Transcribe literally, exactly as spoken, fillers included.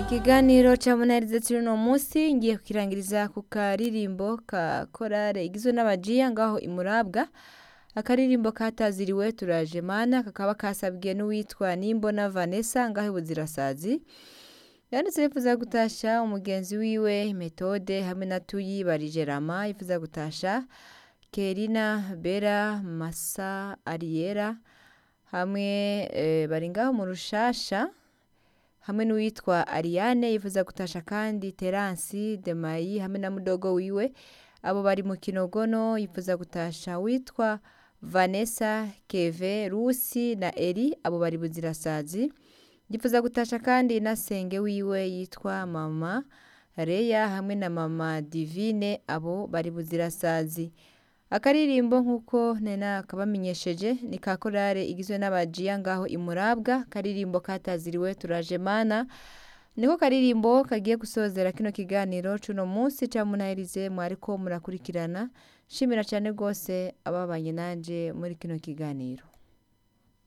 Ikiganiro ca munaherize turi uno musi ngiye kukirangiriza ku karirimbo ka korale igizwe n'abajiya ngaho imurabwa. Akaririmbo kataziriwe turaje mana kakaba kasabwiye n'uwitwa Nimbona Vanessa ngaho ibuzirasazi. Yanditse yifuza gutasha umugenzi wiwe Methode hamwe na Tuyi Barijerama, yifuza gutasha Kerina Bera Masa Ariera hamwe e, bari ngaho mu Rushasha hamwe n'uwitwa Ariane, yifuza gutasha kandi Terence Demayi hamwe na mudogo wiwe abo bari mu Kinogono, yifuza gutasha witwa Vanessa Keve Rusi na Eri abo bari buzirasazi. Yifuza gutasha kandi na senge wiwe yitwa Mama Reya hamwe na Mama Divine abo bari buzirasazi. Akaririmbo nkuko nena kabamenyesheje ni ka korale igizwe n'abajiya ngaho imurabwa. Karirimbo kataziriwe turaje mana niko karirimbo kagiye gusozera kino kiganiro cuno munsi ca munaherize mwariko murakurikirana. Shimira cyane gose ababanye nanje muri kino kiganiro.